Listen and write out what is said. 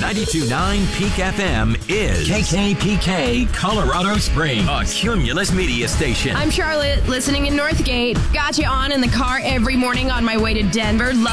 92.9 Peak FM is KKPK Colorado Springs, a Cumulus media station. I'm Charlotte, listening in Northgate. Got you on in the car every morning on my way to Denver.